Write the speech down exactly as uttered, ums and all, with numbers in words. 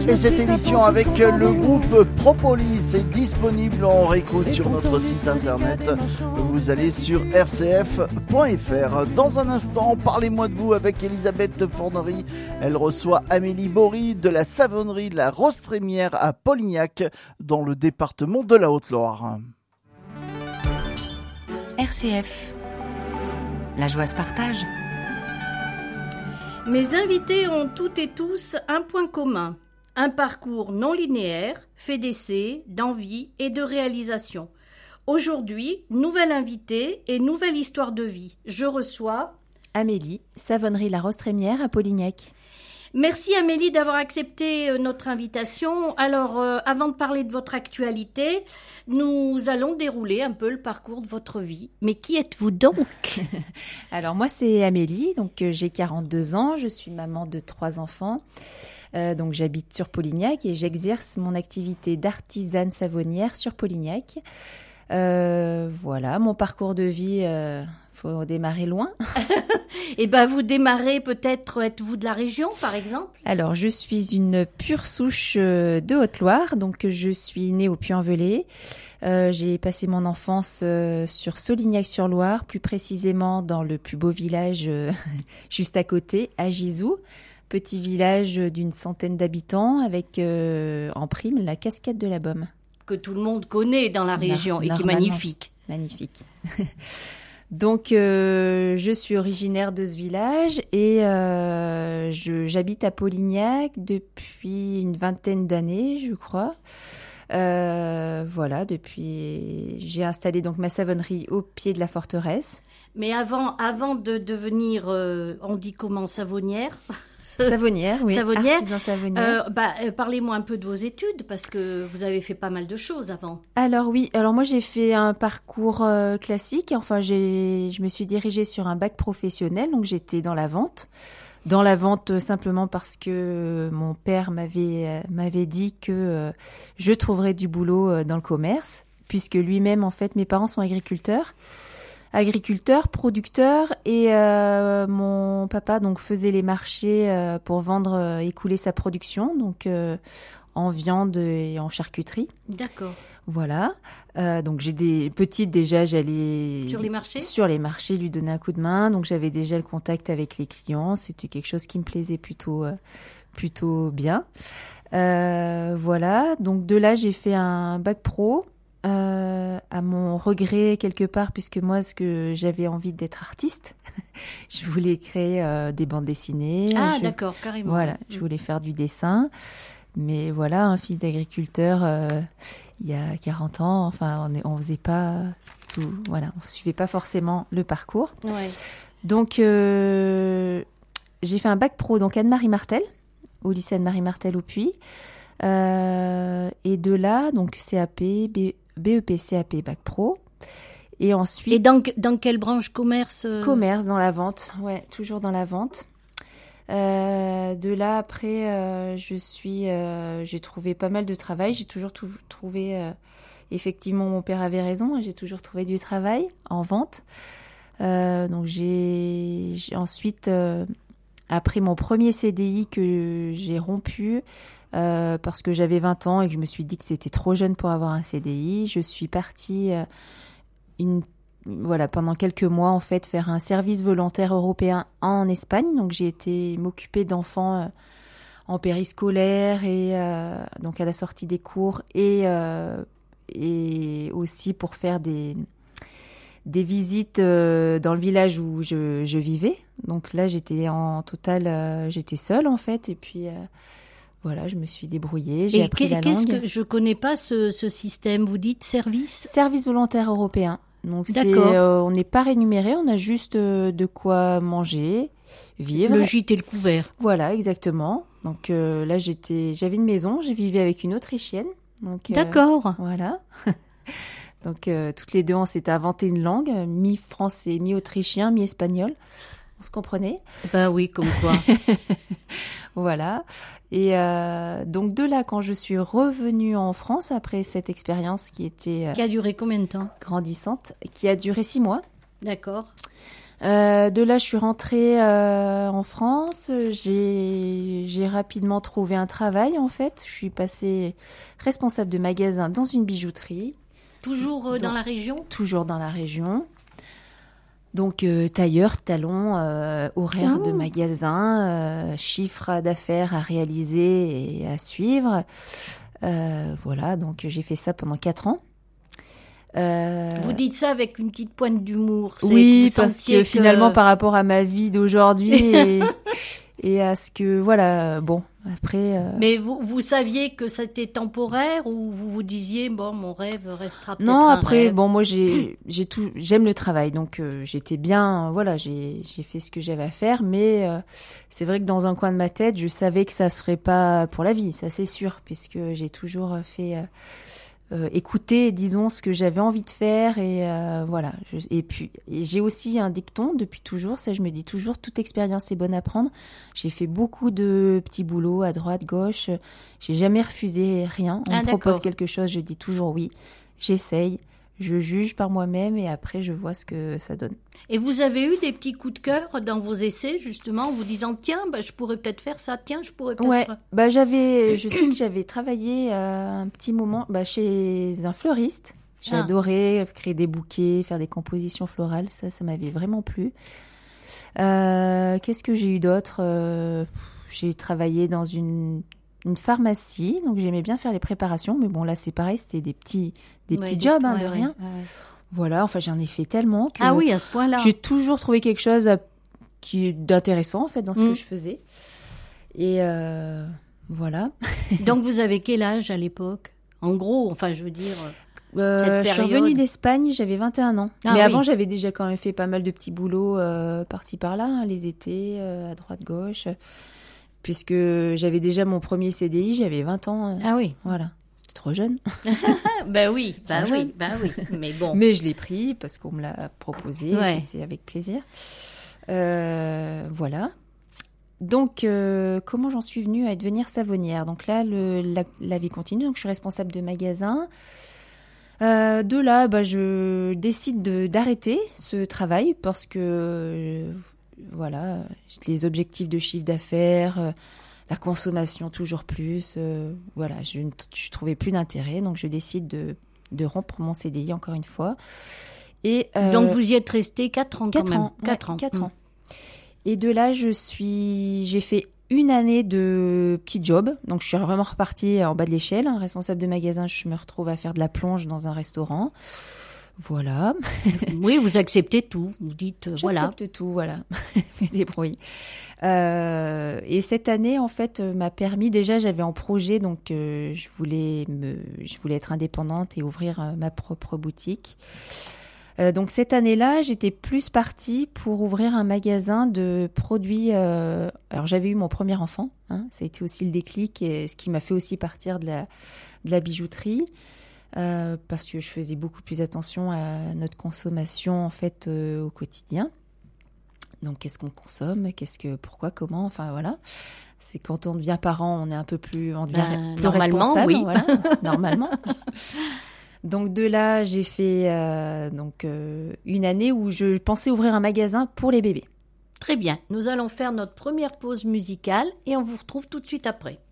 Et cette émission avec le groupe Propolis est disponible en réécoute sur notre site internet. Vous allez sur r c f point f r. Dans un instant, parlez-moi de vous avec Elisabeth Fornery. Elle reçoit Amélie Bory de la savonnerie de la Rose-Trémière à Polignac, dans le département de la Haute-Loire. R C F. La joie se partage. Mes invités ont toutes et tous un point commun. Un parcours non linéaire, fait d'essais, d'envie et de réalisation. Aujourd'hui, nouvelle invitée et nouvelle histoire de vie. Je reçois Amélie, savonnerie La Rose-Trémière à Polignac. Merci Amélie d'avoir accepté notre invitation. Alors, euh, avant de parler de votre actualité, nous allons dérouler un peu le parcours de votre vie. Mais qui êtes-vous donc ? Alors moi c'est Amélie, donc euh, j'ai quarante-deux ans, je suis maman de trois enfants. Euh, donc j'habite sur Polignac et j'exerce mon activité d'artisane savonnière sur Polignac. Euh, voilà, mon parcours de vie, euh, faut démarrer loin. Eh ben, vous démarrez peut-être, êtes-vous de la région, par exemple ? Alors, je suis une pure souche de Haute-Loire, donc je suis née au Puy-en-Velay. Euh, j'ai passé mon enfance euh, sur Solignac-sur-Loire, plus précisément dans le plus beau village euh, juste à côté, à Gizou. Petit village d'une centaine d'habitants avec euh, en prime la cascade de la Baume. Que tout le monde connaît dans la région No- et qui est magnifique. Magnifique. Donc, euh, je suis originaire de ce village et euh, je, j'habite à Polignac depuis une vingtaine d'années, je crois. Euh, voilà, depuis, j'ai installé donc ma savonnerie au pied de la forteresse. Mais avant, avant de devenir, euh, on dit comment, savonnière ? Savonnière, oui. Savonnière. Artisan savonnière. Euh, bah, euh, parlez-moi un peu de vos études, parce que vous avez fait pas mal de choses avant. Alors oui, alors moi j'ai fait un parcours euh, classique. Enfin, j'ai, je me suis dirigée sur un bac professionnel, donc j'étais dans la vente. Dans la vente euh, simplement parce que euh, mon père m'avait euh, m'avait dit que euh, je trouverais du boulot euh, dans le commerce, puisque lui-même, en fait, mes parents sont agriculteurs. Agriculteur, producteur, et euh, mon papa donc faisait les marchés euh, pour vendre, euh, écouler sa production, donc euh, en viande et en charcuterie. D'accord. Voilà. Euh, donc j'ai des petites déjà, j'allais Sur les marchés sur les marchés lui donner un coup de main. Donc j'avais déjà le contact avec les clients. C'était quelque chose qui me plaisait plutôt euh, plutôt bien. Euh, voilà. Donc de là j'ai fait un bac pro. Euh, à mon regret quelque part, puisque moi ce que j'avais envie d'être artiste, je voulais créer euh, des bandes dessinées. Ah je, d'accord, carrément. Voilà, je voulais faire du dessin, mais voilà, un fils d'agriculteur, euh, il y a quarante ans, enfin on est, on faisait pas tout, voilà, on suivait pas forcément le parcours. Ouais. Donc euh, j'ai fait un bac pro, donc Anne-Marie Martel, au lycée Anne-Marie Martel au Puy. Euh, et de là, donc C A P, B, B E P, C A P, bac pro. Et ensuite... Et dans, dans quelle branche commerce euh... Commerce, dans la vente. Ouais, toujours dans la vente. Euh, de là, après, euh, je suis... Euh, j'ai trouvé pas mal de travail. J'ai toujours tout, trouvé... Euh, effectivement, mon père avait raison. J'ai toujours trouvé du travail en vente. Euh, donc, j'ai, j'ai ensuite... Euh, après mon premier C D I que j'ai rompu... Euh, parce que j'avais vingt ans et que je me suis dit que c'était trop jeune pour avoir un C D I. Je suis partie euh, une, voilà, pendant quelques mois en fait faire un service volontaire européen en Espagne. Donc j'ai été m'occuper d'enfants euh, en périscolaire et euh, donc à la sortie des cours et, euh, et aussi pour faire des, des visites euh, dans le village où je, je vivais. Donc là j'étais en total, euh, j'étais seule en fait et puis... Euh, Voilà, je me suis débrouillée, j'ai Et appris qu'est- la qu'est-ce langue. que je connais pas ce, ce système. Vous dites service ? Service volontaire européen. Donc c'est, D'accord. euh, on n'est pas rémunéré, on a juste euh, de quoi manger, vivre. Le gîte et le couvert. Voilà, exactement. Donc euh, là, j'étais, j'avais une maison, j'ai vécu avec une Autrichienne. Donc, euh, D'accord. Voilà. Donc euh, toutes les deux, on s'était inventé une langue, mi-français, mi-autrichien, mi-espagnol. On se comprenait. Bah oui, comme quoi. Voilà. Et euh, donc de là, quand je suis revenue en France, après cette expérience qui était euh, Qui a duré combien de temps ? grandissante, qui a duré six mois, D'accord. Euh, de là, je suis rentrée euh, en France. J'ai, j'ai rapidement trouvé un travail, en fait. Je suis passée responsable de magasin dans une bijouterie. Toujours euh, Donc, dans la région ? Toujours dans la région. Donc, euh, tailleur, talon, euh, horaire Oh. de magasin, euh, chiffre d'affaires à réaliser et à suivre. Euh, voilà, donc j'ai fait ça pendant quatre ans. Euh... Vous dites ça avec une petite pointe d'humour. C'est Oui, que vous parce sentiez que finalement, par rapport à ma vie d'aujourd'hui et, et à ce que, voilà, bon, après... Euh... Mais vous, vous saviez que c'était temporaire ou vous vous disiez, bon, mon rêve restera peut-être Non, un après, rêve. bon, moi, j'ai, j'ai tout, j'aime le travail, donc euh, j'étais bien, euh, voilà, j'ai, j'ai fait ce que j'avais à faire, mais euh, c'est vrai que dans un coin de ma tête, je savais que ça serait pas pour la vie, ça c'est sûr, puisque j'ai toujours fait... Euh, Euh, écouter, disons, ce que j'avais envie de faire et euh, voilà. Je, et puis, et j'ai aussi un dicton depuis toujours, ça je me dis toujours, toute expérience est bonne à prendre. J'ai fait beaucoup de petits boulots à droite, gauche. J'ai jamais refusé rien. On Ah, me propose d'accord. quelque chose, je dis toujours oui. J'essaye, je juge par moi-même et après je vois ce que ça donne. Et vous avez eu des petits coups de cœur dans vos essais, justement, en vous disant, tiens, bah, je pourrais peut-être faire ça, tiens, je pourrais peut-être... Ouais, bah j'avais, je sais que j'avais travaillé euh, un petit moment bah, chez un fleuriste. J'ai Ah. adoré créer des bouquets, faire des compositions florales, ça, ça m'avait vraiment plu. Euh, qu'est-ce que j'ai eu d'autre Euh, J'ai travaillé dans une, une pharmacie, donc j'aimais bien faire les préparations, mais bon là c'est pareil, c'était des petits, des Ouais, petits des- jobs hein, ouais, de ouais, rien. ouais, ouais. Voilà, enfin j'en ai fait tellement que Ah oui, à ce point-là. j'ai toujours trouvé quelque chose à- qui est d'intéressant en fait dans ce Mm. que je faisais. Et euh, voilà. Donc vous avez quel âge à l'époque? En gros, enfin, je veux dire... Euh, Cette je suis période. revenue d'Espagne, j'avais vingt et un ans. Ah Mais oui. avant, j'avais déjà quand même fait pas mal de petits boulots euh, par-ci par-là, hein, les étés, euh, à droite, gauche. Puisque j'avais déjà mon premier C D I, j'avais vingt ans. euh, Ah oui. Voilà. C'était trop jeune. Ah, ben oui, ben Trop oui, jeune. ben oui. Mais bon. Mais je l'ai pris parce qu'on me l'a proposé, Ouais. c'était avec plaisir. Euh, voilà. Donc, euh, comment j'en suis venue à devenir savonnière? Donc là, le, la, la vie continue. Donc, je suis responsable de magasin. Euh, de là, bah, je décide de, d'arrêter ce travail parce que, euh, voilà, les objectifs de chiffre d'affaires, euh, la consommation toujours plus, euh, voilà, je ne je trouvais plus d'intérêt. Donc, je décide de, de rompre mon C D I encore une fois. Et, euh, Donc vous y êtes resté quatre ans quand Quatre même. ans. Quatre ouais, ans. quatre Mm. ans. Et de là, je suis, j'ai fait une année de petit job. Donc, je suis vraiment repartie en bas de l'échelle. Hein. Responsable de magasin, je me retrouve à faire de la plonge dans un restaurant. Voilà. Oui, vous acceptez tout. Vous dites, euh, voilà. J'accepte tout, voilà. Fais des bruits. Euh, et cette année, en fait, euh, m'a permis, déjà, j'avais en projet, donc euh, je voulais me, je voulais être indépendante et ouvrir euh, ma propre boutique. Euh, donc cette année-là, j'étais plus partie pour ouvrir un magasin de produits. Euh, alors j'avais eu mon premier enfant, hein, ça a été aussi le déclic, et ce qui m'a fait aussi partir de la, de la bijouterie, euh, parce que je faisais beaucoup plus attention à notre consommation en fait euh, au quotidien. Donc qu'est-ce qu'on consomme, qu'est-ce que, pourquoi, comment, enfin voilà. C'est quand on devient parent, on est un peu plus, on devient Ben, plus normalement, responsable, oui. voilà, normalement. Donc de là, j'ai fait euh, donc euh, une année où je pensais ouvrir un magasin pour les bébés. Très bien. Nous allons faire notre première pause musicale et on vous retrouve tout de suite après.